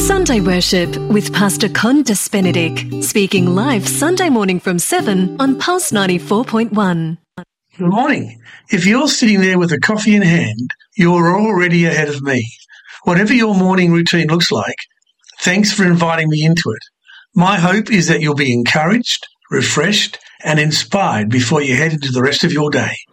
Sunday Worship with Pastor Condas Benedict, speaking live Sunday morning from 7 on Pulse 94.1. Good morning. If you're sitting there with a coffee in hand, you're already ahead of me. Whatever your morning routine looks like, thanks for inviting me into it. My hope is that you'll be encouraged, refreshed, and inspired before you head into the rest of your day.